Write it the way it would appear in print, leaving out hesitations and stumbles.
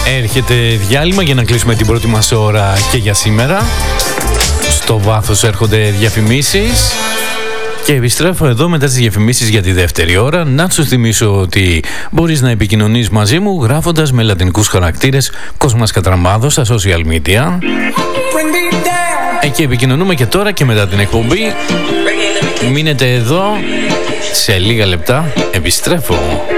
Έρχεται διάλειμμα για να κλείσουμε την πρώτη μας ώρα και για σήμερα. Στο βάθος έρχονται διαφημίσεις και επιστρέφω εδώ μετά τις διαφημίσεις για τη δεύτερη ώρα. Να σου θυμίσω ότι μπορείς να επικοινωνείς μαζί μου γράφοντας με λατινικούς χαρακτήρες Κόσμας Κατραμάδος στα social media. Εκεί επικοινωνούμε και τώρα και μετά την εκπομπή. Μείνετε εδώ, σε λίγα λεπτά επιστρέφω.